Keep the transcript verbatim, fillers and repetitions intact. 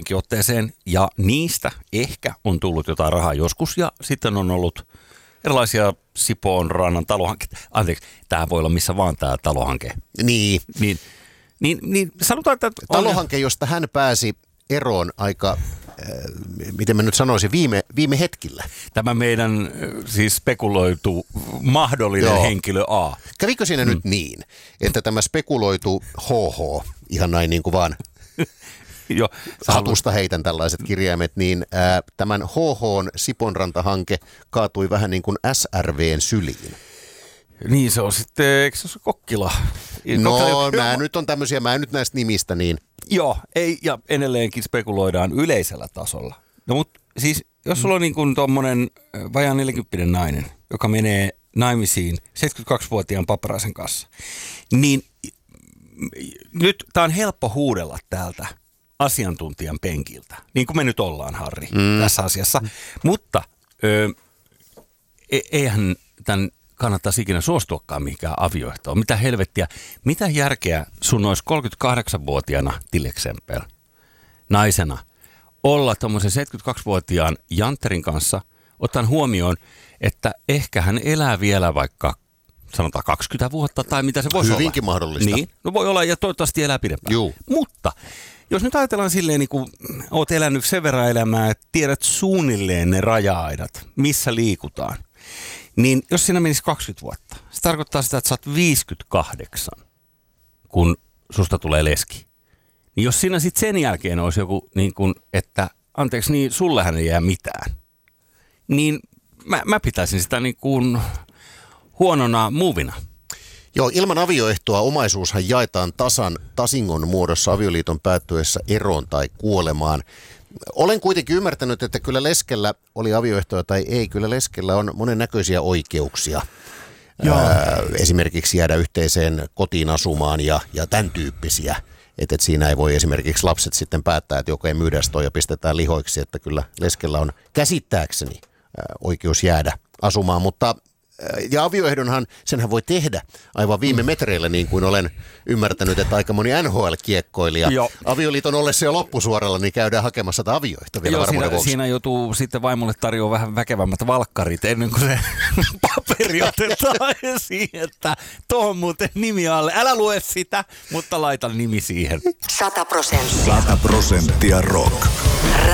useampaankin otteeseen, ja niistä ehkä on tullut jotain rahaa joskus, ja sitten on ollut erilaisia Sipoon rannan talohankkeita. Anteeksi, tämä voi olla missä vaan tämä talohanke. Niin. Niin, niin, niin sanotaan, että... Talohanke, on... josta hän pääsi eroon aika, äh, miten mä nyt sanoisin, viime, viime hetkillä. Tämä meidän äh, siis spekuloitu mahdollinen Joo. henkilö A. Kävikö siinä mm. nyt niin, että tämä spekuloitu H H, ihan näin niin kuin vaan jo, hatusta heitän tällaiset kirjaimet, niin ää, tämän H H:n Sipoonranta-hanke kaatui vähän niin kuin S R V:n syliin. Niin se on sitten, eikö se ole Kokkila? No Kokkila, mä nyt on tämmöisiä, mä en nyt näistä nimistä niin. Joo, ei, ja edelleenkin spekuloidaan yleisellä tasolla. No mutta siis, jos sulla on niin kuin tommonen vajaan neljäkymppinen nainen, joka menee naimisiin seitsemänkymmentäkaksivuotiaan paparaisen kanssa, niin nyt tää on helppo huudella täältä asiantuntijan penkiltä, niin kuin me nyt ollaan, Harri, mm. tässä asiassa. Mutta ö, e- eihän tämän kannattaisi ikinä suostuakaan mihinkään avioehtoon. Mitä helvettiä, mitä järkeä sun olisi kolmekymmentäkahdeksanvuotiaana Tileksempel naisena olla tuommoisen seitsemänkymmentäkaksivuotiaan jantterin kanssa, ottaen huomioon, että ehkä hän elää vielä vaikka sanotaan kaksikymmentä vuotta tai mitä se voisi Hyvinkin olla. Hyvinkin mahdollista. Niin, no voi olla ja toivottavasti elää pidempään. Juu. Mutta jos nyt ajatellaan silleen, niin kuin oot elänyt sen verran elämää, että tiedät suunnilleen ne raja-aidat, missä liikutaan, niin jos siinä menisi kaksikymmentä vuotta, se tarkoittaa sitä, että sä oot viisikymmentäkahdeksan, kun susta tulee leski. Niin jos siinä sitten sen jälkeen olisi joku, niin kuin, että anteeksi, niin sullehän ei jää mitään, niin mä, mä pitäisin sitä niin kuin huonona muuvina. Joo, ilman avioehtoa omaisuushan jaetaan tasan tasingon muodossa avioliiton päättyessä eroon tai kuolemaan. Olen kuitenkin ymmärtänyt, että kyllä leskellä oli avioehtoja tai ei, kyllä leskellä on monennäköisiä oikeuksia. Ää, esimerkiksi jäädä yhteiseen kotiin asumaan ja, ja tämän tyyppisiä. Että et siinä ei voi esimerkiksi lapset sitten päättää, että joko ei myydä sitä ja pistetään lihoiksi, että kyllä leskellä on käsittääkseni ää, oikeus jäädä asumaan, mutta ja avioehdonhan, senhän voi tehdä aivan viime metreillä, niin kuin olen ymmärtänyt, että aika moni N H L-kiekkoilija Joo. avioliiton ollessa jo loppusuoralla, niin käydään hakemassa tätä avioehtoa vielä Joo, varmuuden siinä, vuoksi. siinä joutuu sitten vaimolle tarjoamaan vähän väkevämmät valkkarit ennen kuin se paperi otetaan esiin, että tuohon muuten nimi alle. Älä lue sitä, mutta laita nimi siihen. Sata prosenttia. Sata prosenttia rock.